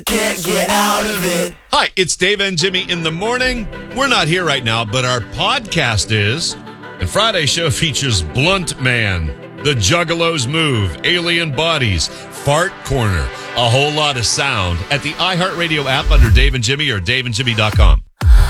Can't get out of it. Hi, it's Dave and Jimmy in the morning. We're not here right now, but our podcast is. And Friday's show features Blunt Man, The Juggalos Move, Alien Bodies, Fart Corner, a whole lot of sound at the iHeartRadio app under Dave and Jimmy or daveandjimmy.com.